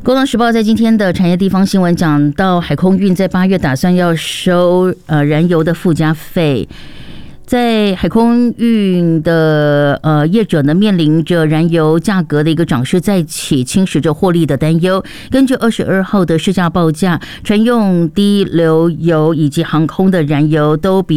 工商时报在今天的产业地方新闻讲到，海空运在8月打算要收燃油的附加费。在海空运的业者呢，面临着燃油价格的一个涨势再起，侵蚀着获利的担忧。根据22号的市价报价，船用低流油以及航空的燃油都比